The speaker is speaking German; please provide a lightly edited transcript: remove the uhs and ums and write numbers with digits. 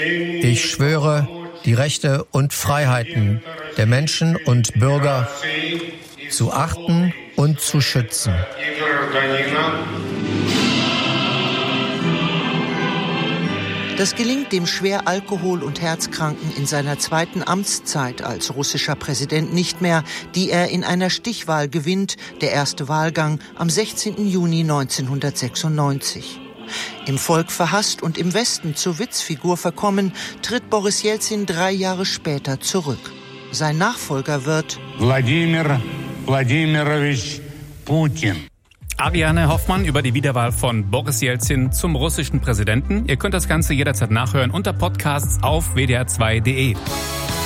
Ich schwöre, die Rechte und Freiheiten der Menschen und Bürger zu achten und zu schützen. Das gelingt dem schwer Alkohol- und Herzkranken in seiner zweiten Amtszeit als russischer Präsident nicht mehr, die er in einer Stichwahl gewinnt, der erste Wahlgang am 16. Juni 1996. Im Volk verhasst und im Westen zur Witzfigur verkommen, tritt Boris Jelzin 3 Jahre später zurück. Sein Nachfolger wird Wladimir Wladimirovich Putin. Ariane Hoffmann über die Wiederwahl von Boris Jelzin zum russischen Präsidenten. Ihr könnt das Ganze jederzeit nachhören unter Podcasts auf wdr2.de.